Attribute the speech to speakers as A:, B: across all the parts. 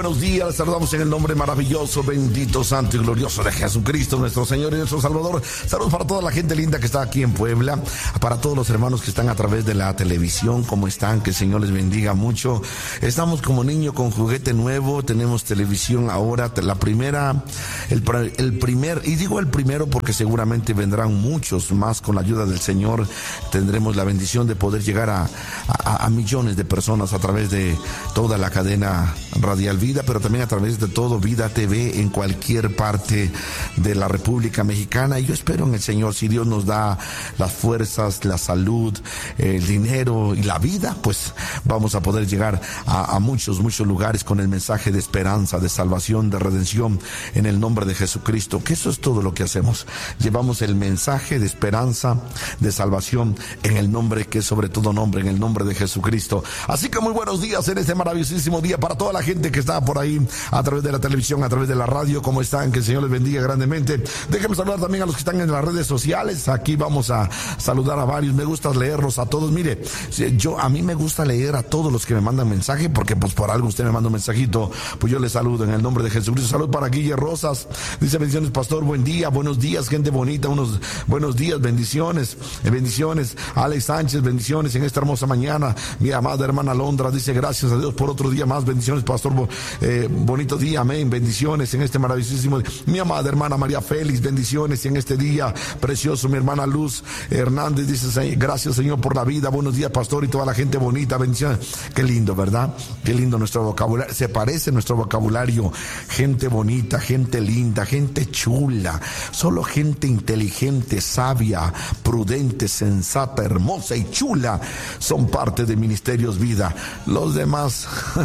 A: Buenos días, les saludamos en el nombre maravilloso, bendito, santo y glorioso de Jesucristo, nuestro Señor y nuestro Salvador. Saludos para toda la gente linda que está aquí en Puebla, para todos los hermanos que están a través de la televisión. ¿Cómo están? Que el Señor les bendiga mucho. Estamos como niño con juguete nuevo, tenemos televisión ahora, la primera, el primer, y digo el primero porque seguramente vendrán muchos más con la ayuda del Señor. Tendremos la bendición de poder llegar a millones de personas a través de toda la cadena radial Vida, pero también a través de todo Vida TV en cualquier parte de la República Mexicana. Y yo espero en el Señor, si Dios nos da las fuerzas, la salud, el dinero y la vida, pues vamos a poder llegar a muchos lugares con el mensaje de esperanza, de salvación, de redención en el nombre de Jesucristo, que eso es todo lo que hacemos. Llevamos el mensaje de esperanza, de salvación en el nombre que es sobre todo nombre, en el nombre de Jesucristo. Así que muy buenos días en este maravillosísimo día para toda la gente que está por ahí a través de la televisión, a través de la radio. ¿Cómo están? Que el Señor les bendiga grandemente. Déjenme saludar también a los que están en las redes sociales. Aquí vamos a saludar a varios. Me gusta leerlos a todos. Mire, a mí me gusta leer a todos los que me mandan mensaje, porque pues por algo usted me manda un mensajito, pues yo les saludo en el nombre de Jesucristo. Salud para Guille Rosas. Dice: bendiciones, pastor, buen día, buenos días, gente bonita, unos buenos días, bendiciones, bendiciones. Alex Sánchez, bendiciones en esta hermosa mañana. Mi amada hermana Londra dice: gracias a Dios por otro día más, bendiciones, pastor. Bonito día, amén, bendiciones en este maravillosísimo día. Mi amada hermana María Félix, bendiciones en este día precioso. Mi hermana Luz Hernández dice: gracias, Señor, por la vida, buenos días, pastor, y toda la gente bonita, bendiciones. Qué lindo, ¿verdad? Qué lindo nuestro vocabulario, se parece nuestro vocabulario, gente bonita, gente linda, gente chula, solo gente inteligente, sabia, prudente, sensata, hermosa y chula son parte de Ministerios Vida. Los demás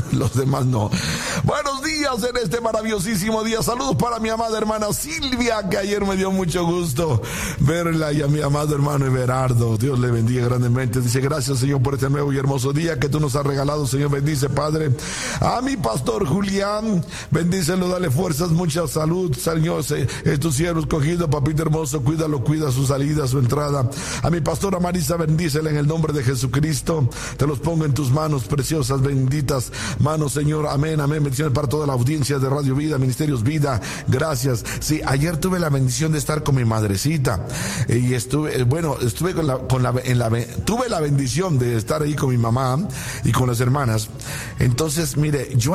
A: no. Buenos días en este maravillosísimo día. Saludos para mi amada hermana Silvia, que ayer me dio mucho gusto verla, y a mi amado hermano Everardo. Dios le bendiga grandemente. Dice: gracias, Señor, por este nuevo y hermoso día que tú nos has regalado, Señor. Bendice, Padre, a mi pastor Julián, bendícelo, dale fuerzas, mucha salud, Señor. Estos siervos escogidos, papito hermoso, cuídalo, cuida su salida, su entrada. A mi pastora Marisa, bendícela en el nombre de Jesucristo. Te los pongo en tus manos preciosas, benditas manos, Señor. Amén, amén. Bendiciones para toda la audiencia de Radio Vida, Ministerios Vida. Gracias. Sí, ayer tuve la bendición de estar con mi madrecita, y tuve la bendición de estar ahí con mi mamá y con las hermanas. Entonces, mire, yo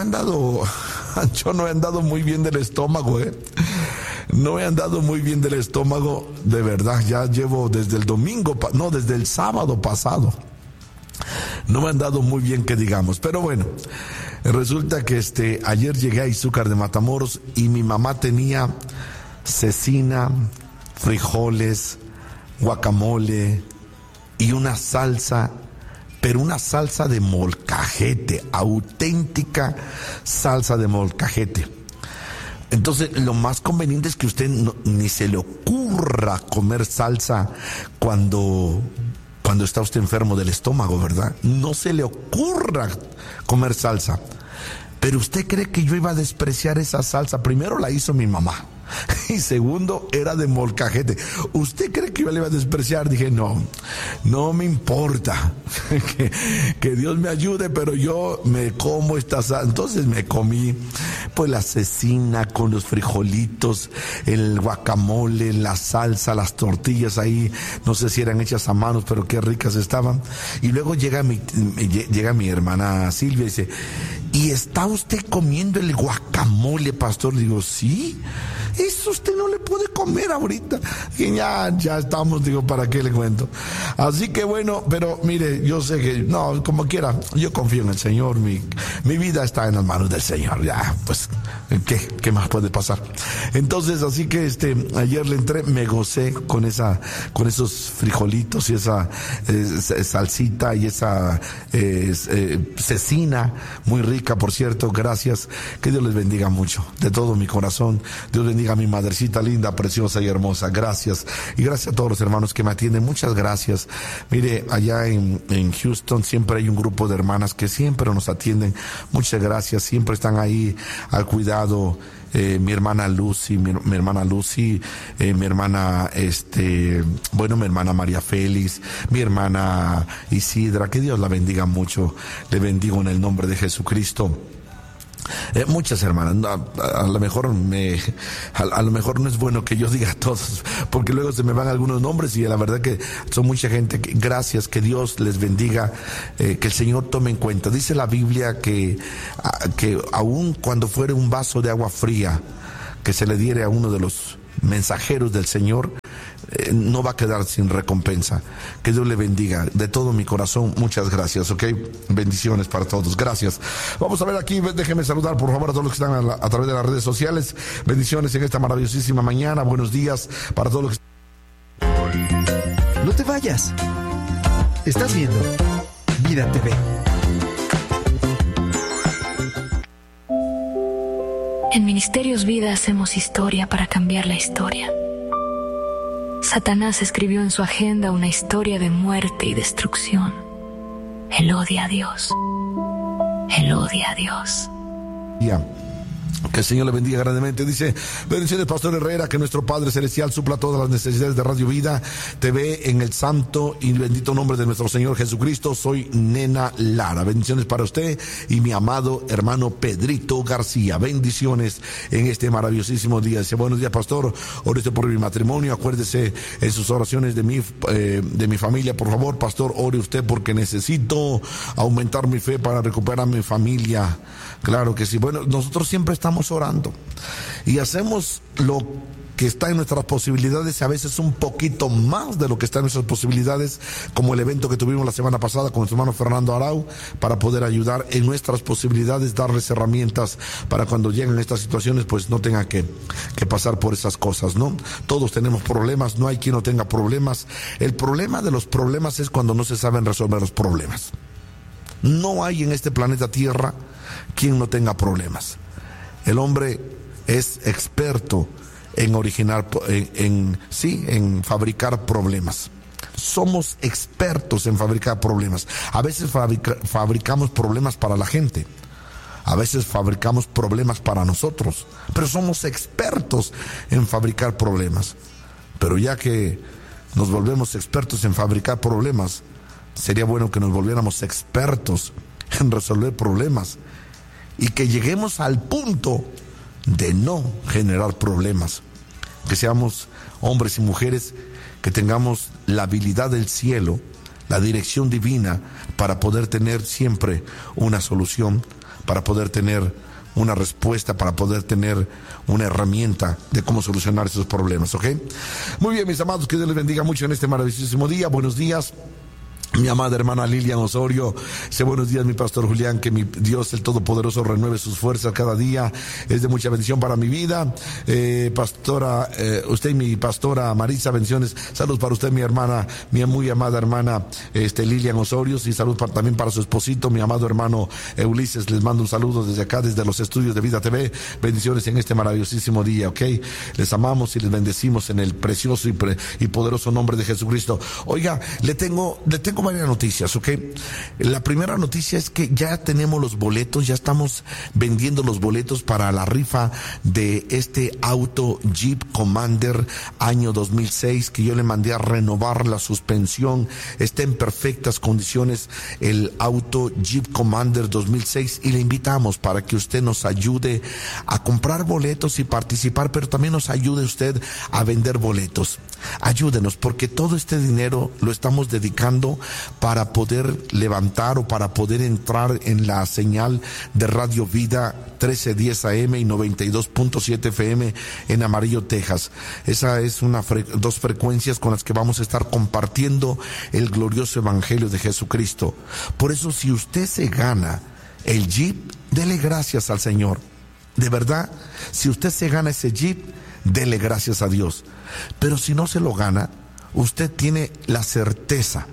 A: no he andado muy bien del estómago, No he andado muy bien del estómago, de verdad. Ya llevo desde el sábado pasado. No me han dado muy bien, que digamos, pero bueno, resulta que ayer llegué a Izúcar de Matamoros y mi mamá tenía cecina, frijoles, guacamole y una salsa, pero una salsa de molcajete, auténtica salsa de molcajete. Entonces, lo más conveniente es que usted ni se le ocurra comer salsa cuando está usted enfermo del estómago, ¿verdad? No se le ocurra comer salsa. Pero usted cree que yo iba a despreciar esa salsa. Primero la hizo mi mamá. Y segundo, era de molcajete. ¿Usted cree que yo le iba a despreciar? Dije: no me importa. que Dios me ayude, pero yo me como esta salsa. Entonces me comí pues la cecina con los frijolitos, el guacamole, la salsa, las tortillas ahí. No sé si eran hechas a manos, pero qué ricas estaban. Y luego llega mi hermana Silvia y dice: ¿y está usted comiendo el guacamole, pastor? Digo: sí. Eso usted no le puede comer ahorita. Y ya estamos, digo, ¿para qué le cuento? Así que bueno, pero mire, yo sé que, no, como quiera, yo confío en el Señor, mi vida está en las manos del Señor. Ya, pues, ¿qué más puede pasar? Entonces, así que ayer le entré, me gocé con esos frijolitos y esa salsita y esa cecina, muy rica, por cierto. Gracias, que Dios les bendiga mucho, de todo mi corazón. Dios bendiga a mi madrecita linda, preciosa y hermosa. Gracias. Y gracias a todos los hermanos que me atienden. Muchas gracias. Mire, allá en Houston siempre hay un grupo de hermanas que siempre nos atienden. Muchas gracias. Siempre están ahí al cuidado. Mi hermana Lucy, mi hermana María Félix, mi hermana Isidra, que Dios la bendiga mucho. Le bendigo en el nombre de Jesucristo. Muchas hermanas, a lo mejor a lo mejor no es bueno que yo diga a todos, porque luego se me van algunos nombres y la verdad que son mucha gente. Gracias, que Dios les bendiga, que el Señor tome en cuenta. Dice la Biblia que aun cuando fuere un vaso de agua fría que se le diere a uno de los mensajeros del Señor, no va a quedar sin recompensa. Que Dios le bendiga de todo mi corazón. Muchas gracias, ¿ok? Bendiciones para todos. Gracias. Vamos a ver aquí, déjenme saludar por favor a todos los que están a través de las redes sociales. Bendiciones en esta maravillosísima mañana. Buenos días para todos los que...
B: No te vayas. Estás viendo Vida TV.
C: En Ministerios Vida hacemos historia para cambiar la historia. Satanás escribió en su agenda una historia de muerte y destrucción. Él odia a Dios. Él odia a Dios.
A: Que el Señor le bendiga grandemente. Dice: bendiciones, Pastor Herrera, que nuestro Padre Celestial supla todas las necesidades de Radio Vida TV en el santo y bendito nombre de nuestro Señor Jesucristo. Soy Nena Lara. Bendiciones para usted y mi amado hermano Pedrito García. Bendiciones en este maravillosísimo día. Dice: buenos días, Pastor. Ore por mi matrimonio. Acuérdese en sus oraciones de mi familia, por favor. Pastor, ore usted porque necesito aumentar mi fe para recuperar mi familia. Claro que sí. Bueno, nosotros siempre estamos orando y hacemos lo que está en nuestras posibilidades, y a veces un poquito más de lo que está en nuestras posibilidades, como el evento que tuvimos la semana pasada con nuestro hermano Fernando Arau, para poder ayudar en nuestras posibilidades, darles herramientas para cuando lleguen estas situaciones, pues no tengan que pasar por esas cosas, ¿no? Todos tenemos problemas, no hay quien no tenga problemas. El problema de los problemas es cuando no se saben resolver los problemas. No hay en este planeta Tierra quien no tenga problemas. El hombre es experto en en fabricar problemas. Somos expertos en fabricar problemas. A veces fabricamos problemas para la gente. A veces fabricamos problemas para nosotros. Pero somos expertos en fabricar problemas. Pero ya que nos volvemos expertos en fabricar problemas, sería bueno que nos volviéramos expertos en resolver problemas y que lleguemos al punto de no generar problemas. Que seamos hombres y mujeres que tengamos la habilidad del cielo, la dirección divina, para poder tener siempre una solución, para poder tener una respuesta, para poder tener una herramienta de cómo solucionar esos problemas, ¿ok? Muy bien, mis amados, que Dios les bendiga mucho en este maravillosísimo día. Buenos días, mi amada hermana Lilian Osorio. Dice: buenos días, mi pastor Julián, que mi Dios el Todopoderoso renueve sus fuerzas cada día, es de mucha bendición para mi vida. Pastora, usted y mi pastora Marisa, bendiciones, salud para usted, mi hermana, mi muy amada hermana Lilian Osorio, y salud también para su esposito, mi amado hermano Ulises. Les mando un saludo desde acá, desde los estudios de Vida TV. Bendiciones en este maravillosísimo día, ¿ok? Les amamos y les bendecimos en el precioso y poderoso nombre de Jesucristo. Oiga, le tengo varias noticias, ¿ok? La primera noticia es que ya tenemos los boletos, ya estamos vendiendo los boletos para la rifa de este auto Jeep Commander año 2006, que yo le mandé a renovar la suspensión. Está en perfectas condiciones el auto Jeep Commander 2006 y le invitamos para que usted nos ayude a comprar boletos y participar, pero también nos ayude usted a vender boletos. Ayúdenos, porque todo este dinero lo estamos dedicando para poder levantar o para poder entrar en la señal de Radio Vida 1310 AM y 92.7 FM en Amarillo, Texas. Esa es dos frecuencias con las que vamos a estar compartiendo el glorioso evangelio de Jesucristo. Por eso, si usted se gana el Jeep, dele gracias al Señor. De verdad, si usted se gana ese Jeep, dele gracias a Dios. Pero si no se lo gana, usted tiene la certeza,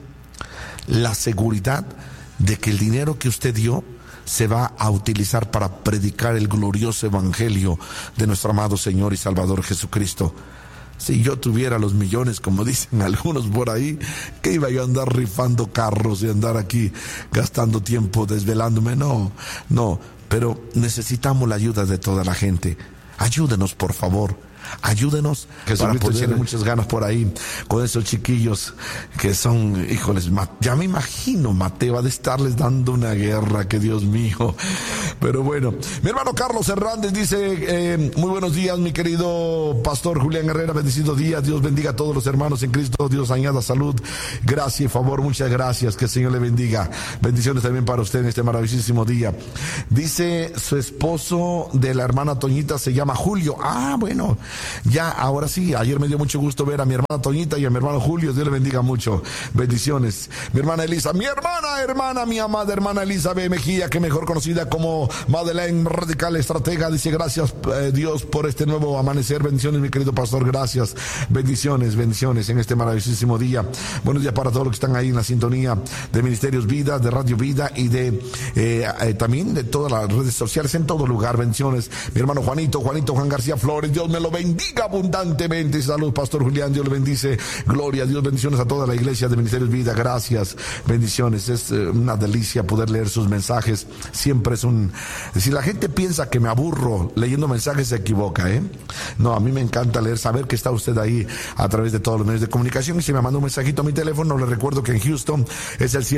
A: la seguridad de que el dinero que usted dio se va a utilizar para predicar el glorioso evangelio de nuestro amado Señor y Salvador Jesucristo. Si yo tuviera los millones, como dicen algunos por ahí, que iba yo a andar rifando carros y andar aquí gastando tiempo desvelándome. No, pero necesitamos la ayuda de toda la gente. Ayúdenos, por favor. Ayúdenos para poder tener muchas ganas por ahí con esos chiquillos que son, híjoles, ya me imagino Mateo de estarles dando una guerra, que Dios mío. Pero bueno, mi hermano Carlos Hernández dice, muy buenos días, mi querido pastor Julián Herrera, bendecido día, Dios bendiga a todos los hermanos en Cristo, Dios añada salud, gracia y favor, muchas gracias, que el Señor le bendiga. Bendiciones también para usted en este maravillosísimo día. Dice, su esposo de la hermana Toñita se llama Julio. Bueno, ya, ahora sí, ayer me dio mucho gusto ver a mi hermana Toñita y a mi hermano Julio, Dios le bendiga mucho. Bendiciones. Mi hermana Elisa, mi amada hermana Elisa B. Mejía, que mejor conocida como Madeleine Radical Estratega, dice, gracias Dios por este nuevo amanecer. Bendiciones, mi querido pastor, gracias. Bendiciones en este maravillosísimo día. Buenos días para todos los que están ahí en la sintonía de Ministerios Vida, de Radio Vida y de también de todas las redes sociales, en todo lugar. Bendiciones. Mi hermano Juan García Flores, Dios me lo bendiga abundantemente. Salud, pastor Julián, Dios le bendice. Gloria a Dios, bendiciones a toda la iglesia de Ministerios Vida, gracias. Bendiciones, es una delicia poder leer sus mensajes. Siempre es si la gente piensa que me aburro leyendo mensajes, se equivoca, No, a mí me encanta leer, saber que está usted ahí a través de todos los medios de comunicación. Y si me manda un mensajito a mi teléfono, le recuerdo que en Houston es el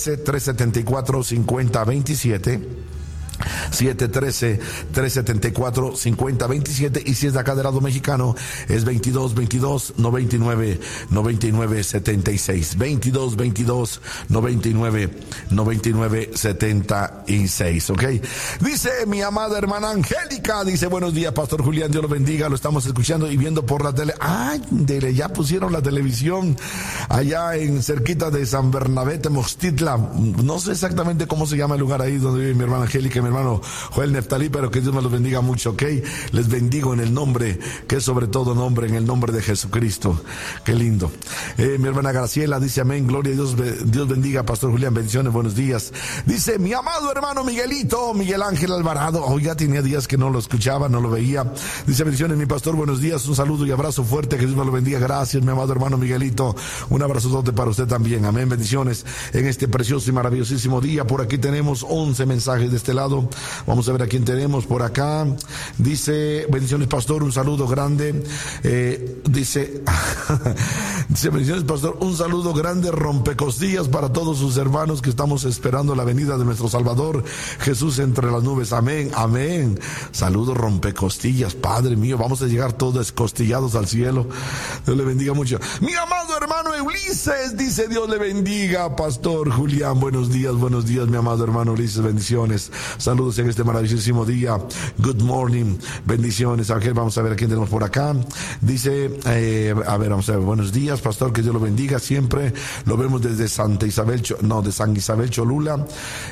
A: 713-374-5027. 713-374-5027, y si es de acá del lado mexicano es 2222-99-9976, 2222-99-9976, ¿ok? Dice mi amada hermana Angélica, dice, buenos días pastor Julián, Dios lo bendiga, lo estamos escuchando y viendo por la tele. Ya pusieron la televisión allá en cerquita de San Bernabé, Tenochtitla, no sé exactamente cómo se llama el lugar ahí donde vive mi hermana Angélica, mi hermano Joel Neftalí, pero que Dios me los bendiga mucho, ¿ok? Les bendigo en el nombre, que es sobre todo nombre, en el nombre de Jesucristo. Qué lindo. Mi hermana Graciela dice, amén, gloria a Dios, Dios bendiga, pastor Julián, bendiciones, buenos días. Dice, mi amado hermano Miguelito, Miguel Ángel Alvarado, ya tenía días que no lo escuchaba, no lo veía. Dice, bendiciones, mi pastor, buenos días, un saludo y abrazo fuerte, que Dios me lo bendiga, gracias, mi amado hermano Miguelito, un abrazote para usted también, amén, bendiciones en este precioso y maravillosísimo día. Por aquí tenemos 11 mensajes de este lado. Vamos a ver a quién tenemos por acá. Dice, bendiciones pastor, un saludo grande. Dice, bendiciones pastor, un saludo grande, rompecostillas para todos sus hermanos que estamos esperando la venida de nuestro Salvador Jesús entre las nubes. Amén, amén. Saludos rompecostillas, Padre mío, vamos a llegar todos descostillados al cielo. Dios le bendiga mucho. Mi amado hermano Ulises, dice, Dios le bendiga, pastor Julián, buenos días, mi amado hermano Ulises, bendiciones. Saludos en este maravillosísimo día. Good morning. Bendiciones, Ángel. Vamos a ver a quién tenemos por acá. Dice, vamos a ver. Buenos días, pastor. Que Dios lo bendiga siempre. Lo vemos desde de San Isabel Cholula.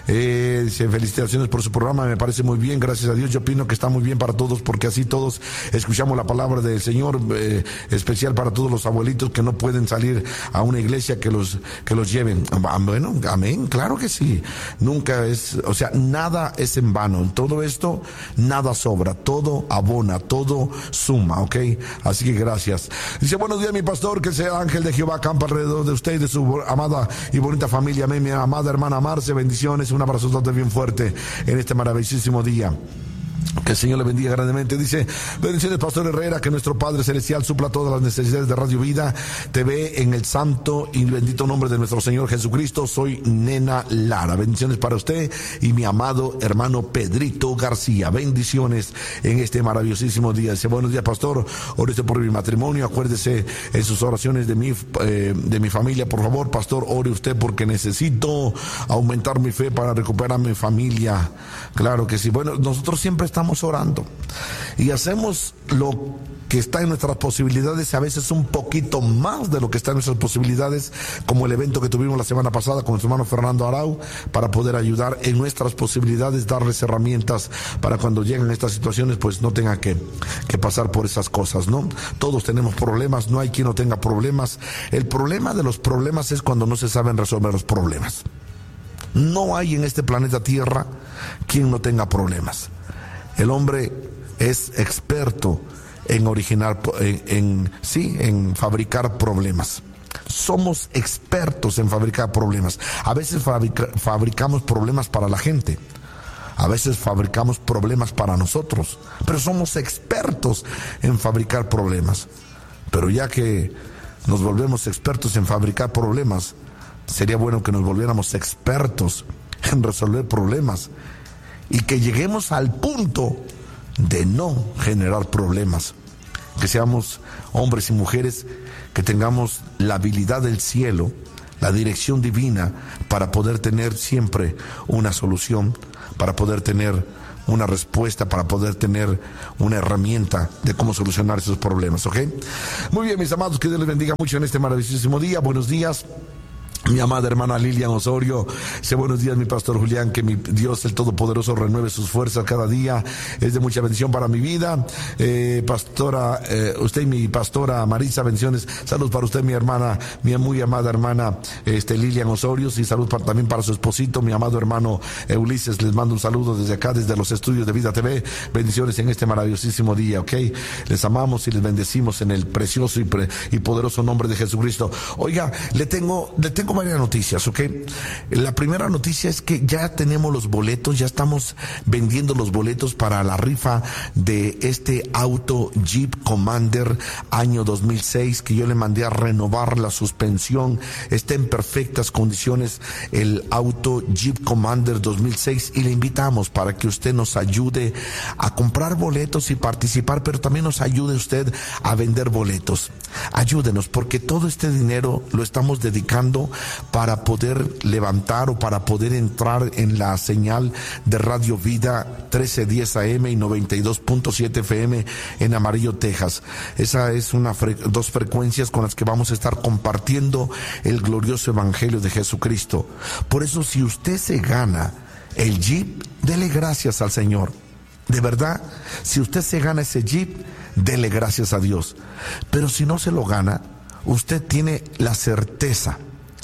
A: Dice, felicitaciones por su programa. Me parece muy bien. Gracias a Dios. Yo opino que está muy bien para todos, porque así todos escuchamos la palabra del Señor. Especial para todos los abuelitos que no pueden salir a una iglesia, que los lleven. Bueno, amén. Claro que sí. Nunca es, nada es en vano. En todo esto, nada sobra, todo abona, todo suma, ¿ok? Así que gracias. Dice, buenos días, mi pastor, que sea ángel de Jehová campa alrededor de usted y de su amada y bonita familia. Amén, mi amada hermana Marce, bendiciones, un abrazo bien fuerte en este maravillosísimo día. Que el Señor le bendiga grandemente. Dice, bendiciones pastor Herrera, que nuestro Padre Celestial supla todas las necesidades de Radio Vida TV en el santo y bendito nombre de nuestro Señor Jesucristo. Soy Nena Lara. Bendiciones para usted y mi amado hermano Pedrito García. Bendiciones en este maravillosísimo día. Dice, buenos días pastor, ore usted por mi matrimonio, acuérdese en sus oraciones de mi familia, por favor pastor, ore usted porque necesito aumentar mi fe para recuperar mi familia. Claro que sí. Bueno, nosotros siempre estamos orando y hacemos lo que está en nuestras posibilidades, a veces un poquito más de lo que está en nuestras posibilidades, como el evento que tuvimos la semana pasada con nuestro hermano Fernando Arau, para poder ayudar en nuestras posibilidades, darles herramientas para cuando llegan estas situaciones, pues no tenga que pasar por esas cosas, ¿no? Todos tenemos problemas, no hay quien no tenga problemas. El problema de los problemas es cuando no se saben resolver los problemas. No hay en este planeta Tierra quien no tenga problemas. El hombre es experto en en fabricar problemas. Somos expertos en fabricar problemas. A veces fabricamos problemas para la gente, A veces fabricamos problemas para nosotros, pero somos expertos en fabricar problemas. Pero ya que nos volvemos expertos en fabricar problemas, sería bueno que nos volviéramos expertos en resolver problemas y que lleguemos al punto de no generar problemas. Que seamos hombres y mujeres que tengamos la habilidad del cielo, la dirección divina para poder tener siempre una solución, para poder tener una respuesta, para poder tener una herramienta de cómo solucionar esos problemas, ¿ok? Muy bien, mis amados, que Dios les bendiga mucho en este maravillosísimo día. Buenos días. Mi amada hermana Lilian Osorio, dice: buenos días, mi pastor Julián, que mi Dios el Todopoderoso renueve sus fuerzas cada día, es de mucha bendición para mi vida. Pastora, usted y mi pastora Marisa, bendiciones, salud para usted, mi hermana, mi muy amada hermana Lilian Osorio, y salud también para su esposito, mi amado hermano Ulises. Les mando un saludo desde acá, desde los estudios de Vida TV, bendiciones en este maravillosísimo día, ¿ok? Les amamos y les bendecimos en el precioso y poderoso nombre de Jesucristo. Oiga, le tengo varias noticias, ¿ok? La primera noticia es que ya tenemos los boletos, ya estamos vendiendo los boletos para la rifa de este auto Jeep Commander año 2006, que yo le mandé a renovar la suspensión. Está en perfectas condiciones el auto Jeep Commander 2006 y le invitamos para que usted nos ayude a comprar boletos y participar, pero también nos ayude usted a vender boletos. Ayúdenos, porque todo este dinero lo estamos dedicando para poder levantar o para poder entrar en la señal de Radio Vida 1310 AM y 92.7 FM en Amarillo, Texas. Esa es dos frecuencias con las que vamos a estar compartiendo el glorioso evangelio de Jesucristo. Por eso, si usted se gana el Jeep, dele gracias al Señor. De verdad, si usted se gana ese Jeep, dele gracias a Dios. Pero si no se lo gana, usted tiene la certeza,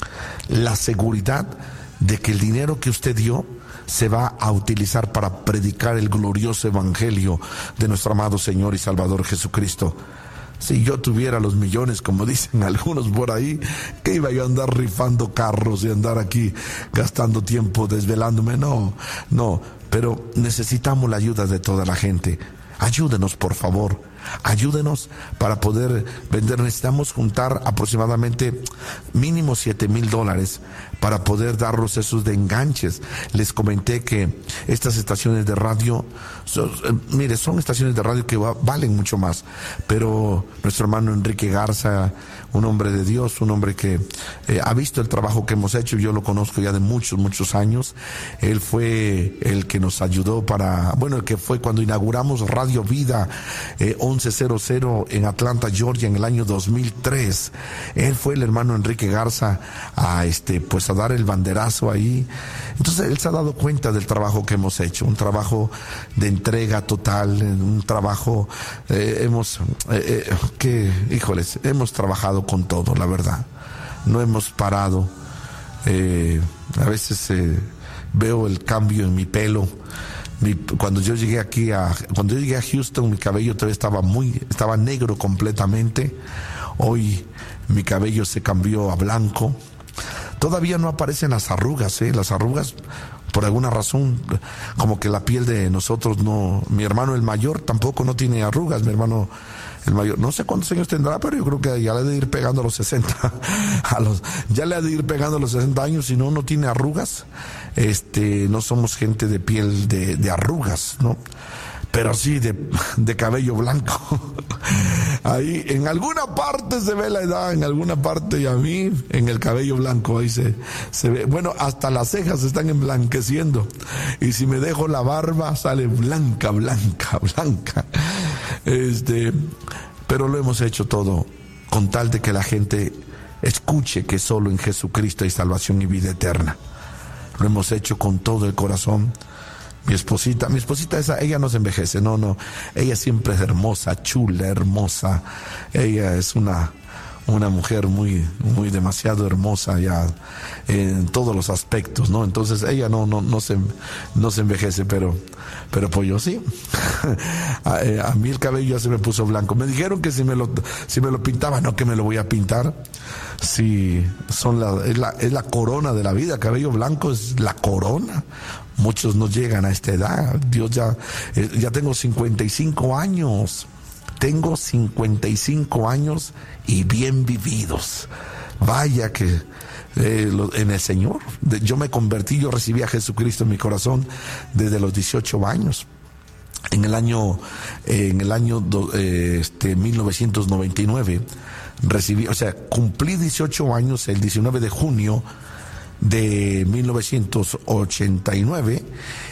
A: la seguridad de que el dinero que usted dio se va a utilizar para predicar el glorioso evangelio de nuestro amado Señor y Salvador Jesucristo. Si yo tuviera los millones, como dicen algunos por ahí, que iba yo a andar rifando carros y andar aquí gastando tiempo desvelándome. No, pero necesitamos la ayuda de toda la gente. Ayúdenos, por favor. Ayúdenos para poder vender. Necesitamos juntar aproximadamente mínimo $7,000 para poder darlos esos de enganches. Les comenté que estas estaciones de radio, son estaciones de radio que valen mucho más, pero nuestro hermano Enrique Garza, un hombre de Dios, un hombre que ha visto el trabajo que hemos hecho. Yo lo conozco ya de muchos años. Él fue el que nos ayudó el que fue cuando inauguramos Radio Vida 1100 en Atlanta, Georgia, en el año 2003. Él fue el hermano Enrique Garza a dar el banderazo ahí. Entonces él se ha dado cuenta del trabajo que hemos hecho, un trabajo de entrega total, un trabajo hemos trabajado con todo, la verdad. No hemos parado. A veces veo el cambio en mi pelo. Cuando yo llegué a Houston, mi cabello todavía estaba negro completamente. Hoy mi cabello se cambió a blanco. Todavía no aparecen las arrugas, las arrugas, por alguna razón, como que la piel de nosotros no. Mi hermano el mayor tampoco no tiene arrugas. Mi hermano el mayor, no sé cuántos años tendrá, pero yo creo que ya le ha de ir pegando a los 60. Ya le ha de ir pegando a los 60 años, si no tiene arrugas. No somos gente de piel de arrugas, ¿no? Pero sí de cabello blanco. Ahí en alguna parte se ve la edad, en alguna parte, y a mí en el cabello blanco ahí se ve. Bueno, hasta las cejas se están emblanqueciendo, y si me dejo la barba sale blanca. Pero lo hemos hecho todo con tal de que la gente escuche que solo en Jesucristo hay salvación y vida eterna. Lo hemos hecho con todo el corazón. Mi esposita ella no se envejece, no, ella siempre es hermosa, chula, hermosa. Ella es una mujer muy demasiado hermosa ya en todos los aspectos, ¿no? Entonces ella no se envejece, pero pues yo sí. A mí el cabello ya se me puso blanco. Me dijeron que si me lo pintaba, no, que me lo voy a pintar. Sí, es la corona de la vida. Cabello blanco es la corona. Muchos no llegan a esta edad. Dios ya tengo 55 años. Tengo 55 años y bien vividos. Vaya que en el Señor. Yo me convertí, yo recibí a Jesucristo en mi corazón desde los 18 años. En el año 1999 cumplí 18 años el 19 de junio de 1989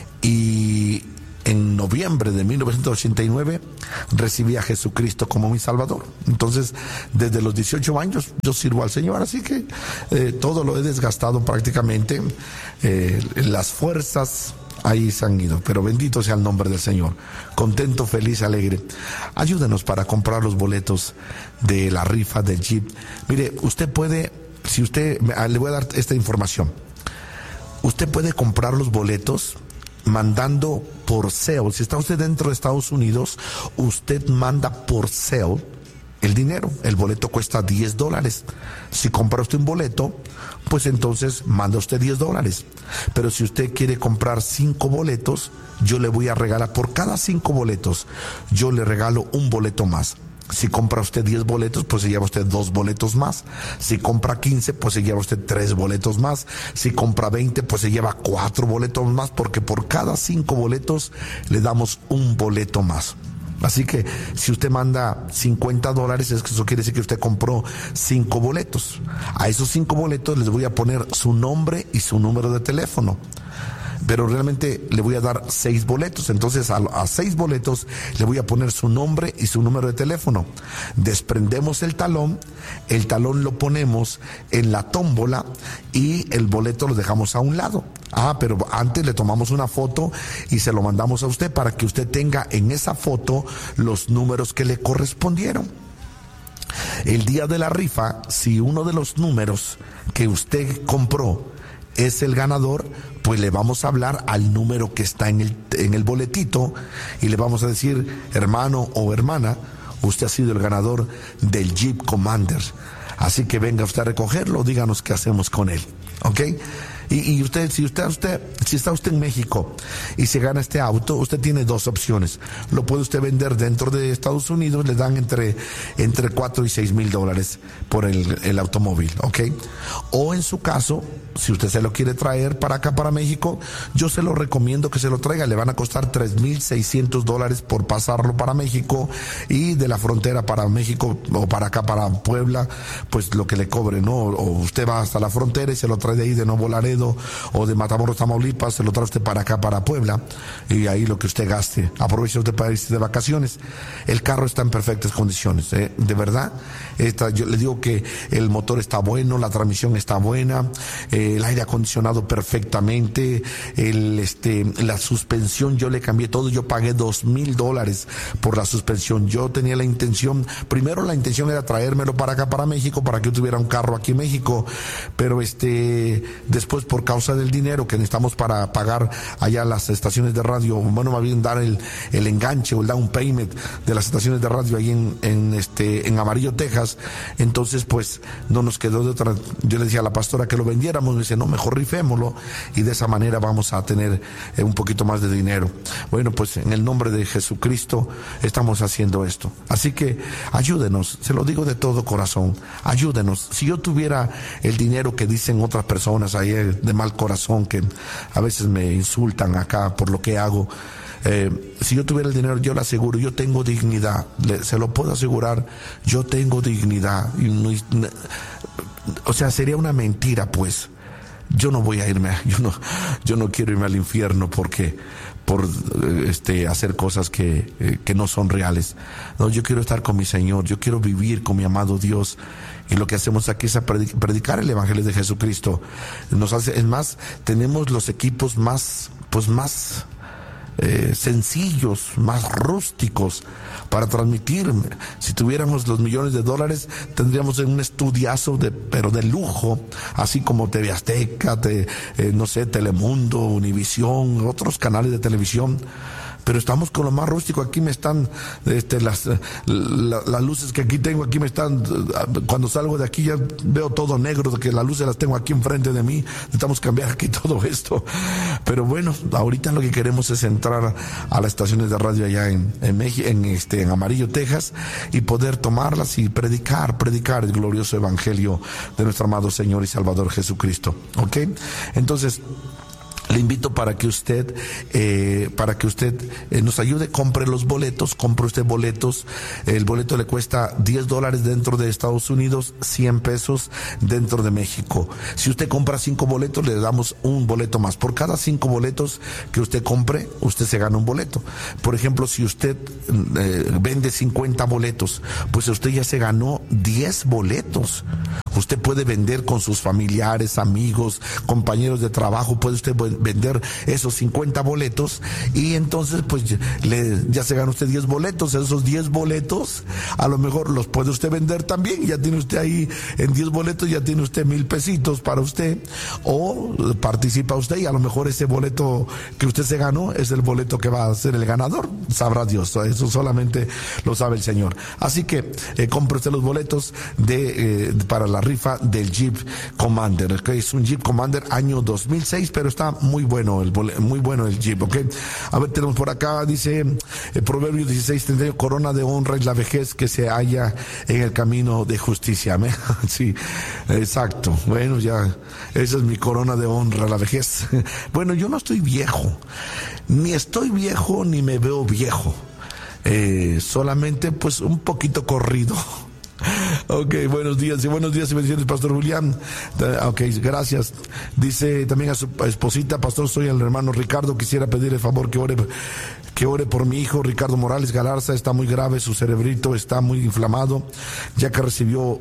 A: y en noviembre de 1989 recibí a Jesucristo como mi Salvador. Entonces, desde los 18 años yo sirvo al Señor, así que todo lo he desgastado prácticamente. Las fuerzas ahí se han ido, pero bendito sea el nombre del Señor. Contento, feliz, alegre. Ayúdenos para comprar los boletos de la rifa del Jeep. Mire, usted puede, le voy a dar esta información. Usted puede comprar los boletos mandando por Zelle. Si está usted dentro de Estados Unidos, usted manda por Zelle el dinero. El boleto cuesta $10. Si compra usted un boleto, pues entonces manda usted $10. Pero si usted quiere comprar 5 boletos, yo le voy a regalar, por cada 5 boletos, yo le regalo un boleto más. Si compra usted 10 boletos, pues se lleva usted 2 boletos más. Si compra 15, pues se lleva usted 3 boletos más. Si compra 20, pues se lleva 4 boletos más, porque por cada 5 boletos le damos un boleto más. Así que si usted manda $50, es que eso quiere decir que usted compró 5 boletos. A esos 5 boletos les voy a poner su nombre y su número de teléfono. Pero realmente le voy a dar 6 boletos. Entonces a 6 boletos le voy a poner su nombre y su número de teléfono. Desprendemos el talón lo ponemos en la tómbola y el boleto lo dejamos a un lado. Pero antes le tomamos una foto y se lo mandamos a usted para que usted tenga en esa foto los números que le correspondieron. El día de la rifa, si uno de los números que usted compró es el ganador, pues le vamos a hablar al número que está en el boletito y le vamos a decir: hermano o hermana, usted ha sido el ganador del Jeep Commander. Así que venga usted a recogerlo, díganos qué hacemos con él, ¿ok? Y usted, si está usted en México y se gana este auto, usted tiene 2 opciones. Lo puede usted vender dentro de Estados Unidos, le dan entre $4,000 y $6,000 por el automóvil, ¿ok? O en su caso, si usted se lo quiere traer para acá, para México, yo se lo recomiendo que se lo traiga. Le van a costar $3,600 por pasarlo para México, y de la frontera para México o para acá, para Puebla, pues lo que le cobre, ¿no? O usted va hasta la frontera y se lo trae de ahí, de Nuevo Laredo o de Matamoros, Tamaulipas, se lo trae usted para acá, para Puebla, y ahí lo que usted gaste. Aproveche usted para irse de vacaciones. El carro está en perfectas condiciones, de verdad. Yo le digo que el motor está bueno, la transmisión está buena, el aire acondicionado perfectamente, la suspensión yo le cambié todo. Yo pagué $2,000 por la suspensión. Yo tenía la intención era traérmelo para acá, para México, para que yo tuviera un carro aquí en México, pero después, por causa del dinero que necesitamos para pagar allá las estaciones de radio, más bien dar el enganche o el down payment de las estaciones de radio ahí en Amarillo, Texas, entonces pues no nos quedó de otra. Yo le decía a la pastora que lo vendiéramos, me dice: no, mejor rifémoslo, y de esa manera vamos a tener un poquito más de dinero. Bueno, pues en el nombre de Jesucristo estamos haciendo esto. Así que ayúdenos, se lo digo de todo corazón, ayúdenos. Si yo tuviera el dinero que dicen otras personas ahí de mal corazón, que a veces me insultan acá por lo que hago, si yo tuviera el dinero, yo le aseguro, yo tengo dignidad, se lo puedo asegurar, yo tengo dignidad. O sea, sería una mentira, pues. Yo no voy a irme, yo no quiero irme al infierno por hacer cosas que no son reales. No, yo quiero estar con mi Señor, yo quiero vivir con mi amado Dios, y lo que hacemos aquí es predicar el Evangelio de Jesucristo. Es más, tenemos los equipos más sencillos, más rústicos para transmitir. Si tuviéramos los millones de dólares, tendríamos un estudiazo pero de lujo, así como TV Azteca, Telemundo, Univisión, otros canales de televisión. pero estamos con lo más rústico. Aquí me están las luces que aquí tengo, aquí me están, cuando salgo de aquí ya veo todo negro, que las luces las tengo aquí enfrente de mí. Necesitamos cambiar aquí todo esto, pero bueno, ahorita lo que queremos es entrar a las estaciones de radio allá en México, en Amarillo, Texas, y poder tomarlas y predicar el glorioso evangelio de nuestro amado Señor y Salvador Jesucristo. ¿Ok? Entonces, le invito para que usted nos ayude, compre los boletos, compre usted boletos. El boleto le cuesta $10 dentro de Estados Unidos, $100 dentro de México. Si usted compra 5 boletos, le damos un boleto más. Por cada 5 boletos que usted compre, usted se gana un boleto. Por ejemplo, si usted vende 50 boletos, pues usted ya se ganó 10 boletos. Usted puede vender con sus familiares, amigos, compañeros de trabajo, puede usted vender esos 50 boletos y entonces pues ya se gana usted 10 boletos. Esos 10 boletos a lo mejor los puede usted vender también, ya tiene usted ahí en 10 boletos, ya tiene usted $1,000 para usted, o participa usted y a lo mejor ese boleto que usted se ganó es el boleto que va a ser el ganador. Sabrá Dios, eso solamente lo sabe el Señor. Así que compre usted los boletos para la rifa del Jeep Commander, que es un Jeep Commander año 2006, pero está muy bueno el Jeep, ¿ok? A ver, tenemos por acá, dice Proverbios 16:31, corona de honra es la vejez que se halla en el camino de justicia. ¿Me? Sí, exacto. Bueno, ya, esa es mi corona de honra, la vejez. Bueno, yo no estoy viejo, ni me veo viejo, solamente pues un poquito corrido. Ok, buenos días y bendiciones, Pastor Julián. Ok, gracias. Dice también a su esposita: Pastor, soy el hermano Ricardo, quisiera pedirle favor que ore por mi hijo Ricardo Morales Galarza. Está muy grave, su cerebrito está muy inflamado, ya que recibió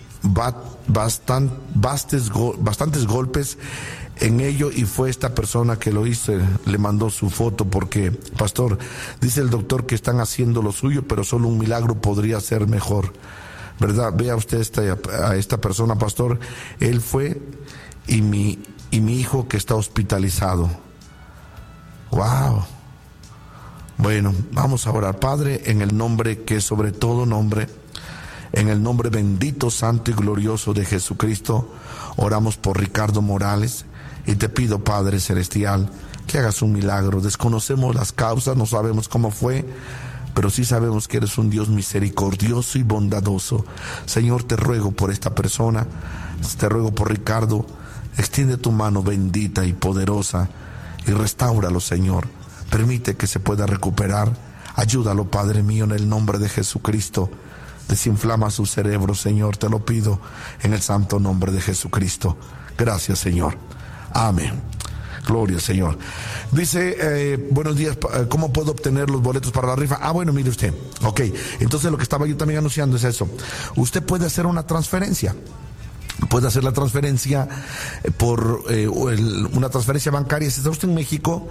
A: bastantes golpes en ello, y fue esta persona que lo hizo, le mandó su foto, porque, Pastor, dice el doctor que están haciendo lo suyo, pero solo un milagro podría ser mejor, ¿verdad? Vea usted a esta persona, Pastor. Él fue y mi hijo que está hospitalizado. Wow. Bueno, vamos a orar. Padre, en el nombre que es sobre todo nombre, en el nombre bendito, santo y glorioso de Jesucristo, oramos por Ricardo Morales y te pido, Padre celestial, que hagas un milagro. Desconocemos las causas, no sabemos cómo fue, pero sí sabemos que eres un Dios misericordioso y bondadoso. Señor, te ruego por esta persona, te ruego por Ricardo, extiende tu mano bendita y poderosa y restáuralo, Señor. Permite que se pueda recuperar. Ayúdalo, Padre mío, en el nombre de Jesucristo. Desinflama su cerebro, Señor, te lo pido en el santo nombre de Jesucristo. Gracias, Señor. Amén. Gloria al Señor. Dice, buenos días, ¿cómo puedo obtener los boletos para la rifa? Bueno, mire usted. Ok, entonces lo que estaba yo también anunciando es eso. Usted puede hacer una transferencia. Puede hacer la transferencia por una transferencia bancaria. Si está usted en México,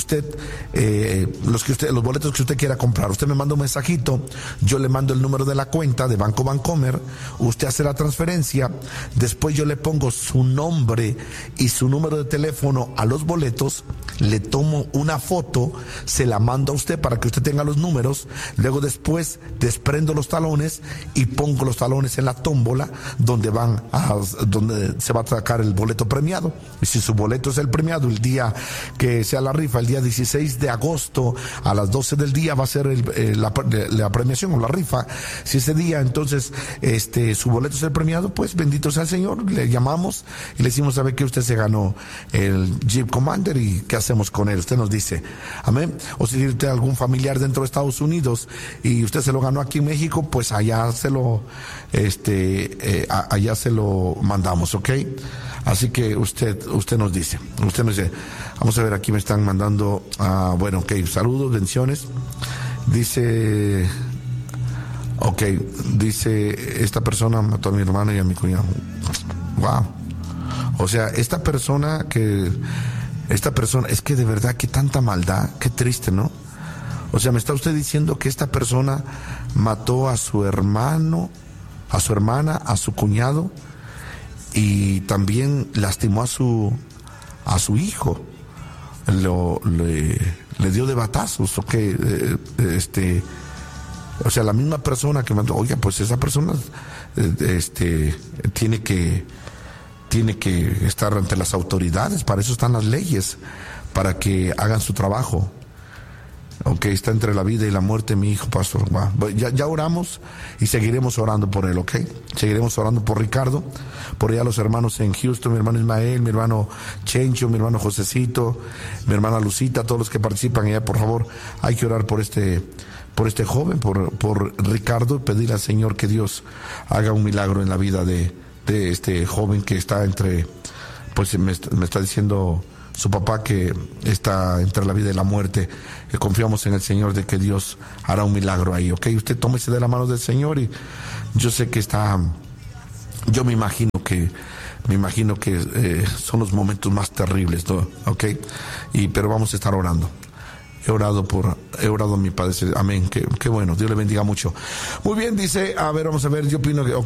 A: los boletos que usted quiera comprar, usted me manda un mensajito, yo le mando el número de la cuenta de Banco Bancomer, usted hace la transferencia, después yo le pongo su nombre y su número de teléfono a los boletos, le tomo una foto, se la mando a usted para que usted tenga los números, luego después desprendo los talones y pongo los talones en la tómbola donde se va a sacar el boleto premiado. Y si su boleto es el premiado, el día que sea la rifa, el día 16 de agosto a las 12 del día va a ser la premiación o la rifa. Si ese día entonces su boleto es el premiado, pues bendito sea el Señor, le llamamos y le decimos: ¿sabe qué? Usted se ganó el Jeep Commander y ¿qué hacemos con él? Usted nos dice, amén. O si tiene usted algún familiar dentro de Estados Unidos y usted se lo ganó aquí en México, pues allá se lo mandamos, ¿ok? Así que usted nos dice, vamos a ver, aquí me están mandando, bueno, ok, saludos, bendiciones. Dice, esta persona mató a mi hermano y a mi cuñado. Wow. O sea, esta persona, es que de verdad, que tanta maldad, qué triste, ¿no? O sea, me está usted diciendo que esta persona mató a su hermano, a su hermana, a su cuñado, y también lastimó a su hijo. le dio de batazos, o sea, la misma persona que mandó, oiga, pues esa persona tiene que estar ante las autoridades, para eso están las leyes, para que hagan su trabajo. Está entre la vida y la muerte mi hijo, pastor. Ya oramos y seguiremos orando por él, seguiremos orando por Ricardo, por allá los hermanos en Houston, mi hermano Ismael, mi hermano Chencho, mi hermano Josecito, mi hermana Lucita, todos los que participan allá, por favor, hay que orar por este joven, por Ricardo, pedir al Señor que Dios haga un milagro en la vida de este joven que está pues me está diciendo su papá que está entre la vida y la muerte. Confiamos en el Señor de que Dios hará un milagro ahí, Usted tómese de la mano del Señor y yo sé que yo me imagino que son los momentos más terribles, ¿no? Pero vamos a estar orando. He orado a mi Padre, amén, qué bueno, Dios le bendiga mucho. Muy bien, dice, vamos a ver, yo opino que,